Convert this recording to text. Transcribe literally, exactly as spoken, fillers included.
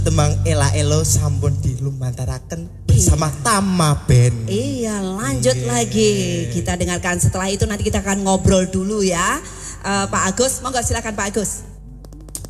Temang Ela Elo sampun dilumantaraken bersama Tama Band. Iya, lanjut yeah. lagi. Kita dengarkan setelah itu nanti kita akan ngobrol dulu ya. Uh, Pak Agus, monggo silakan Pak Agus.